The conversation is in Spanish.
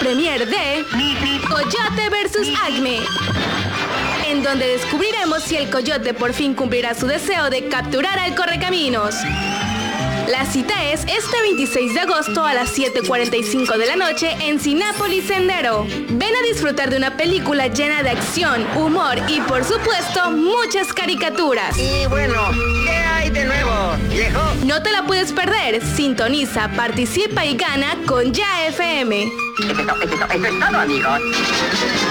premier de Coyote vs. Acme, en donde descubriremos si el coyote por fin cumplirá su deseo de capturar al correcaminos. La cita es este 26 de agosto a las 7:45 de la noche en Cinépolis Sendero. Ven a disfrutar de una película llena de acción, humor y, por supuesto, muchas caricaturas. Y bueno, ¿qué hay de nuevo, viejo? No te la puedes perder. Sintoniza, participa y gana con Ya FM. Eso es todo, amigos.